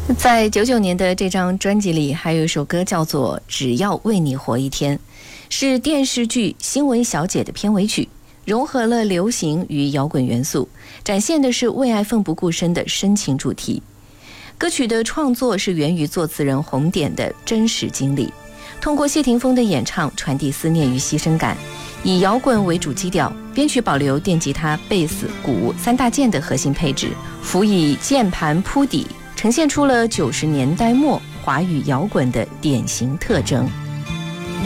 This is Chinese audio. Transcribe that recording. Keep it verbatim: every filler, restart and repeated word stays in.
在九九年的这张专辑里，还有一首歌叫做《只要为你活一天》，是电视剧《新闻小姐》的片尾曲，融合了流行与摇滚元素，展现的是为爱奋不顾身的深情主题。歌曲的创作是源于作词人红点的真实经历，通过谢霆锋的演唱传递思念与牺牲感，以摇滚为主基调，编曲保留电吉他、贝斯、鼓三大件的核心配置，辅以键盘铺底，呈现出了九十年代末华语摇滚的典型特征。